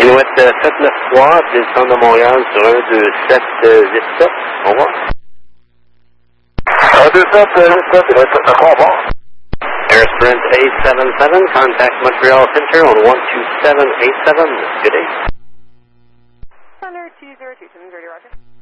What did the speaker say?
Inouette 793, descend de Montréal sur 12787. Au revoir. 12787, au revoir. Air Sprint 877, contact Montreal Center on 12787. Good day. Thunder 202, 730, Roger.